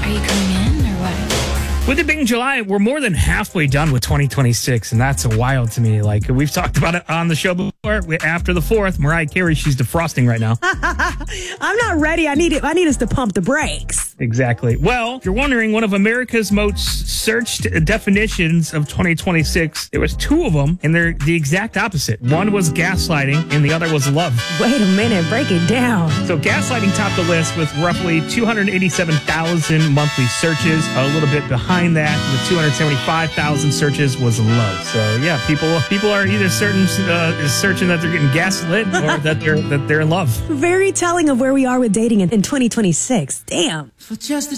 Are you coming in or what? With it being July, we're more than halfway done with 2026, and that's wild to me. Like, we've talked about it on the show before. After the 4th, Mariah Carey, she's defrosting right now. I'm not ready. I need us to pump the brakes. Exactly. Well, if you're wondering, one of America's most searched definitions of 2026, there was 2 of them, and they're the exact opposite. One was gaslighting, and the other was love. Wait a minute. Break it down. So gaslighting topped the list with roughly 287,000 monthly searches. A little bit behind that, with 275,000 searches, was love. So yeah, people are either searching that they're getting gaslit or that they're in love. Very telling of where we are with dating in 2026. Damn. For just the